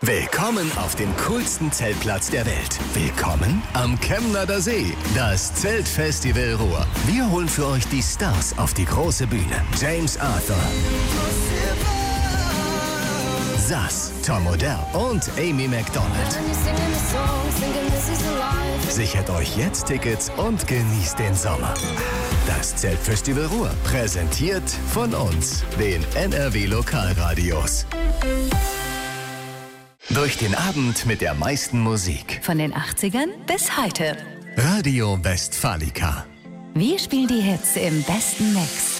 Willkommen auf dem coolsten Zeltplatz der Welt. Willkommen am Chemnader See, das Zeltfestival Ruhr. Wir holen für euch die Stars auf die große Bühne. James Arthur, Sass, Tom Odell und Amy Macdonald. Sichert euch jetzt Tickets und genießt den Sommer. Das Zeltfestival Ruhr, präsentiert von uns, den NRW Lokalradios. Durch den Abend mit der meisten Musik. Von den 80ern bis heute. Radio Westfalica. Wir spielen die Hits im besten Mix.